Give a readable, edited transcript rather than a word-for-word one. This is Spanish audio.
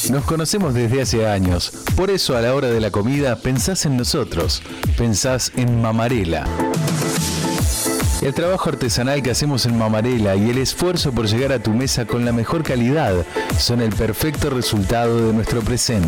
Nos conocemos desde hace años, por eso a la hora de la comida pensás en nosotros, pensás en Mamarela. El trabajo artesanal que hacemos en Mamarela y el esfuerzo por llegar a tu mesa con la mejor calidad son el perfecto resultado de nuestro presente.